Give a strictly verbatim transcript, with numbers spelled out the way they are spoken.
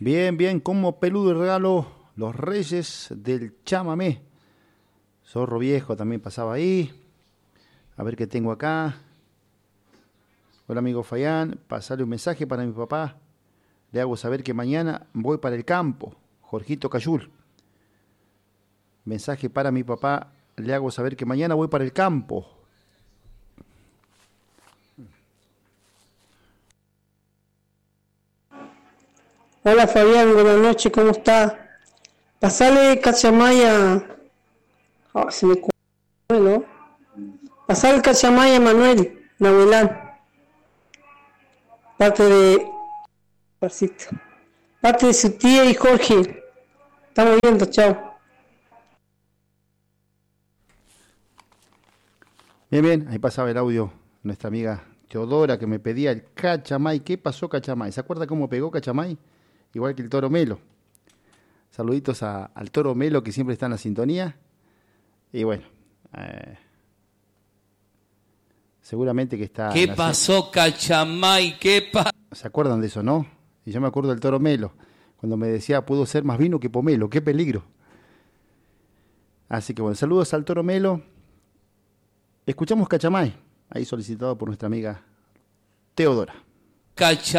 Bien, bien, como peludo y regalo, los Reyes del Chamamé. Zorro Viejo también pasaba ahí. A ver qué tengo acá. Hola amigo Fayán, pasale un mensaje para mi papá. Le hago saber que mañana voy para el campo. Jorgito Cayul. Mensaje para mi papá. Le hago saber que mañana voy para el campo. Hola Fabián, buenas noches, ¿cómo está? Pasale Cachamaya. Ah, se me cu- ¿no? Pasale Cachamaya Manuel, Nahuelán. Parte de. Parcito. Parte de su tía y Jorge. Estamos viendo, chao. Bien, bien, ahí pasaba el audio. Nuestra amiga Teodora que me pedía el Cachamay. ¿Qué pasó Cachamay? ¿Se acuerda cómo pegó Cachamay? Igual que el Toro Melo. Saluditos a- al Toro Melo que siempre está en la sintonía. Y bueno, eh, seguramente que está ¿Qué en la sin- pasó, Cachamay? ¿Qué pasó? ¿Se acuerdan de eso, no? Y yo me acuerdo del Toro Melo, cuando me decía, puedo ser más vino que pomelo, qué peligro. Así que bueno, saludos al Toro Melo. Escuchamos Cachamay, ahí solicitado por nuestra amiga Teodora. Cachamay.